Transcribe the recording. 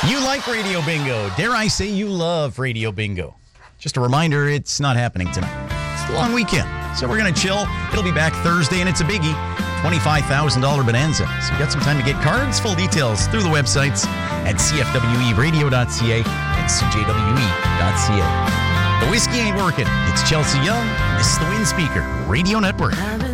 You like Radio Bingo. Dare I say you love Radio Bingo. Just a reminder, it's not happening tonight. It's a long weekend, so we're going to chill. It'll be back Thursday, and it's a biggie. $25,000 bonanza. So you got some time to get cards. Full details through the websites at cfweradio.ca and cjwe.ca. The whiskey ain't working. It's Chelsea Young. This is the Wind Speaker Radio Network.